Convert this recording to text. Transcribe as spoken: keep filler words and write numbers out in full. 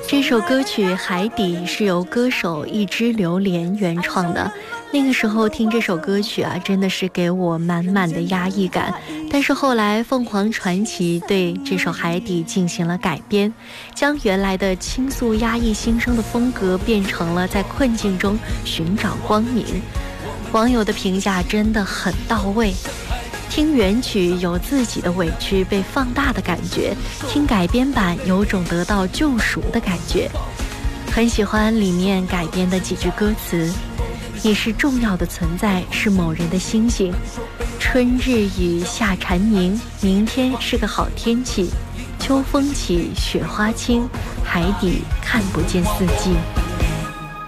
这首歌曲《海底》是由歌手一只榴莲原创的。那个时候听这首歌曲啊，真的是给我满满的压抑感。但是后来凤凰传奇对这首《海底》进行了改编，将原来的倾诉压抑心声的风格变成了在困境中寻找光明。网友的评价真的很到位，听原曲有自己的委屈被放大的感觉，听改编版有种得到救赎的感觉。很喜欢里面改编的几句歌词：你是重要的存在，是某人的星星，春日雨夏蝉鸣，明天是个好天气，秋风起雪花轻，海底看不见四季。